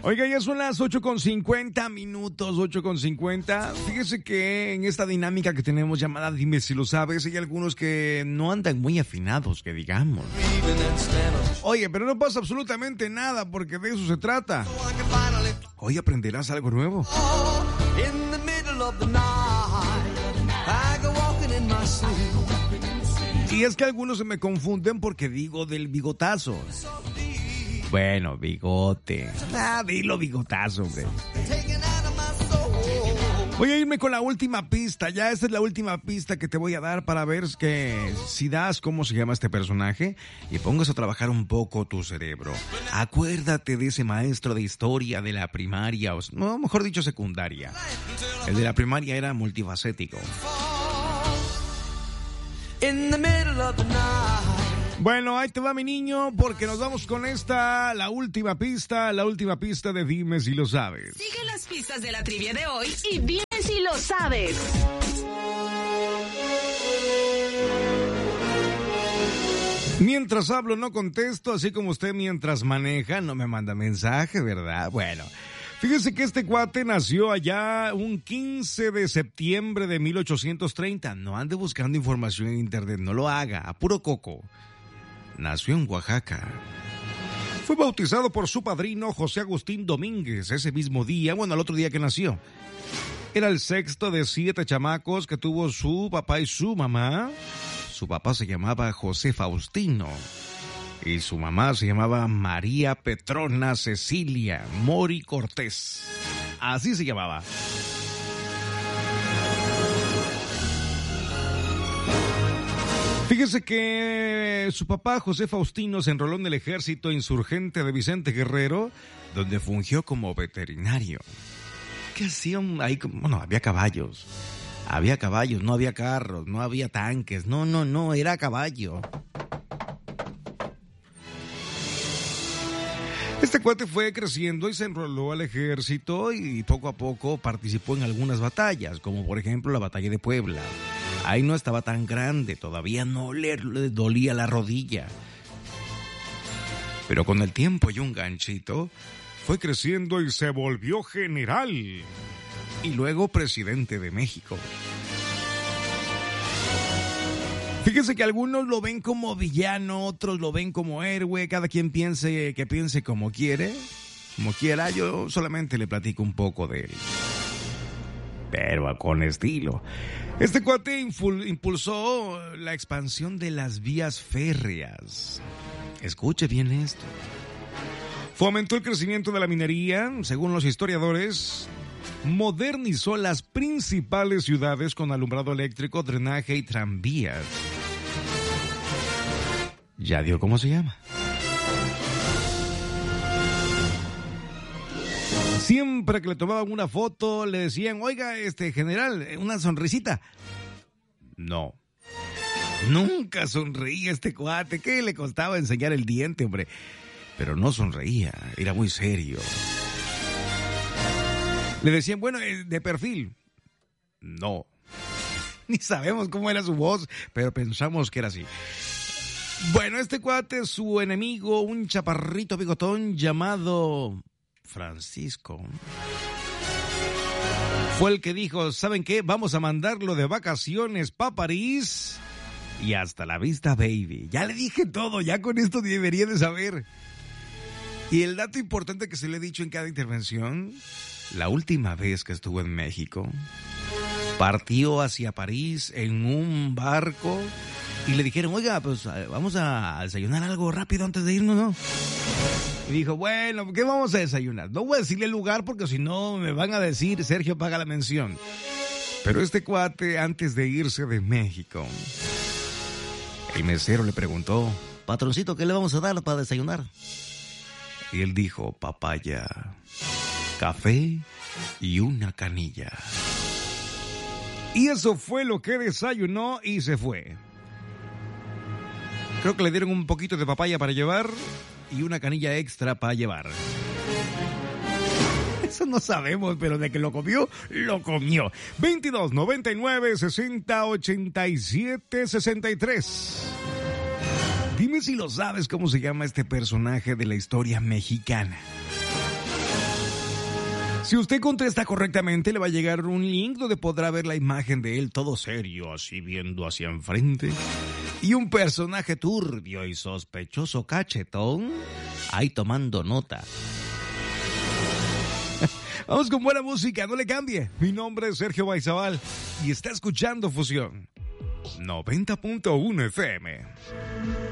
Oiga, ya son las 8:50 minutos, 8:50. Fíjese que en esta dinámica que tenemos llamada Dime si lo sabes, hay algunos que no andan muy afinados, que digamos. Oye, pero no pasa absolutamente nada porque de eso se trata. Hoy aprenderás algo nuevo. Y es que algunos se me confunden porque digo del bigotazo. Bueno, bigote. Dilo bigotazo, hombre. Voy a irme con la última pista. Ya esta es la última pista que te voy a dar para ver que si das cómo se llama este personaje y pongas a trabajar un poco tu cerebro. Acuérdate de ese maestro de historia de la primaria, o no, mejor dicho, secundaria. El de la primaria era multifacético. Bueno, ahí te va mi niño, porque nos vamos con la última pista de Dime si lo sabes. Sigue las pistas de la trivia de hoy y dime si lo sabes. Mientras hablo no contesto, así como usted mientras maneja no me manda mensaje, ¿verdad? Bueno, fíjese que este cuate nació allá un 15 de septiembre de 1830. No ande buscando información en internet, no lo haga, a puro coco. Nació en Oaxaca. Fue bautizado por su padrino José Agustín Domínguez ese mismo día, al otro día que nació. Era el sexto de 7 chamacos que tuvo su papá y su mamá. Su papá se llamaba José Faustino y su mamá se llamaba María Petrona Cecilia Mori Cortés. Así se llamaba. Fíjese que su papá, José Faustino, se enroló en el ejército insurgente de Vicente Guerrero, donde fungió como veterinario. ¿Qué hacían ahí? Bueno, había caballos, no había carros, no había tanques, no, era caballo. Este cuate fue creciendo y se enroló al ejército y poco a poco participó en algunas batallas, como por ejemplo la batalla de Puebla. Ahí no estaba tan grande, todavía no le dolía la rodilla. Pero con el tiempo y un ganchito, fue creciendo y se volvió general. Y luego presidente de México. Fíjense que algunos lo ven como villano, otros lo ven como héroe, cada quien piense como quiera. Yo solamente le platico un poco de él. Pero con estilo. Este cuate impulsó la expansión de las vías férreas. Escuche bien esto. Fomentó el crecimiento de la minería, según los historiadores. Modernizó las principales ciudades con alumbrado eléctrico, drenaje y tranvías. ¿Ya dio cómo se llama? Siempre que le tomaban una foto, le decían, oiga, general, una sonrisita. No. Nunca sonreía este cuate. ¿Qué le costaba enseñar el diente, hombre? Pero no sonreía, era muy serio. Le decían, bueno, de perfil. No. Ni sabemos cómo era su voz, pero pensamos que era así. Bueno, este cuate, su enemigo, un chaparrito bigotón llamado Francisco, fue el que dijo, ¿saben qué? Vamos a mandarlo de vacaciones pa' París y hasta la vista, baby. Ya le dije todo, ya con esto debería de saber. Y el dato importante que se le he dicho en cada intervención, la última vez que estuvo en México, partió hacia París en un barco y le dijeron, oiga, pues vamos a desayunar algo rápido antes de irnos, ¿no? Y dijo, bueno, ¿qué vamos a desayunar? No voy a decirle el lugar porque si no me van a decir, Sergio paga la mención. Pero este cuate, antes de irse de México, el mesero le preguntó, patroncito, ¿qué le vamos a dar para desayunar? Y él dijo, papaya, café y una canilla. Y eso fue lo que desayunó y se fue. Creo que le dieron un poquito de papaya para llevar y una canilla extra para llevar. Eso no sabemos, pero de que lo comió, lo comió. 22 99 60 87 63. Dime si lo sabes cómo se llama este personaje de la historia mexicana. Si usted contesta correctamente, le va a llegar un link donde podrá ver la imagen de él todo serio, así viendo hacia enfrente. Y un personaje turbio y sospechoso cachetón, ahí tomando nota. Vamos con buena música, no le cambie. Mi nombre es Sergio Baizabal y está escuchando Fusión 90.1 FM.